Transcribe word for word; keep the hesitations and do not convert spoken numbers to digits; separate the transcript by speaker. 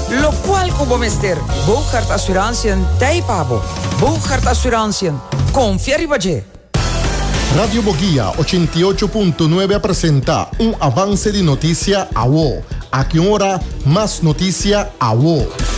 Speaker 1: Lo cual como mister, Bogart Assurantiën Taipabo. Bogart Assurantiën, confía Ribaje.
Speaker 2: Radio Boguía ochenta y ocho punto nueve presenta un avance de noticia a W O. A qué hora más noticia a W O.